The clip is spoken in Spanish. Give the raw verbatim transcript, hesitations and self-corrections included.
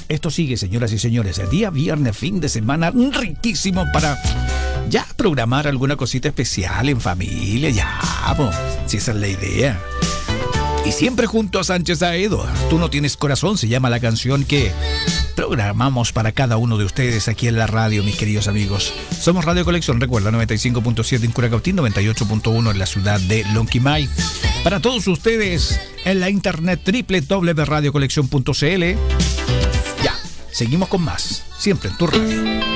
Esto sigue, señoras y señores. El día viernes, fin de semana, riquísimo para ya programar alguna cosita especial en familia. Ya, po, si esa es la idea. Y siempre junto a Sánchez Aedo. Tú no tienes corazón, se llama la canción que programamos para cada uno de ustedes aquí en la radio, mis queridos amigos. Somos Radio Colección, recuerda, noventa y cinco punto siete en Curacautín, noventa y ocho punto uno en la ciudad de Lonquimay. Para todos ustedes en la internet doble u doble u doble u punto radio colección punto c l. Ya, seguimos con más, siempre en tu radio.